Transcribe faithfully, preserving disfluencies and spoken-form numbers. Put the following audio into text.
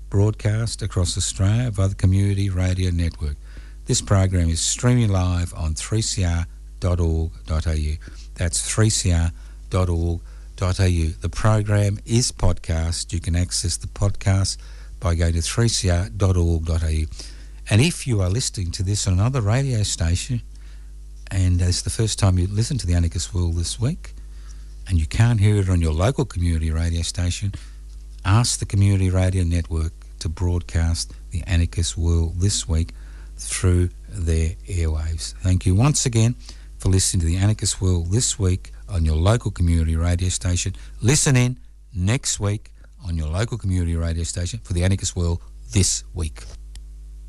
broadcast across Australia via the Community Radio Network. This program is streaming live on three c r dot org dot a u. That's three c r dot org dot a u. The program is podcast. You can access the podcast by going to three c r dot org dot a u. And if you are listening to this on another radio station, and it's the first time you listen to the Anarchist World this week, and you can't hear it on your local community radio station, ask the Community Radio Network to broadcast the Anarchist World this week through their airwaves. Thank you once again for listening to the Anarchist World this week on your local community radio station. Listen in next week on your local community radio station for the Anarchist World this week.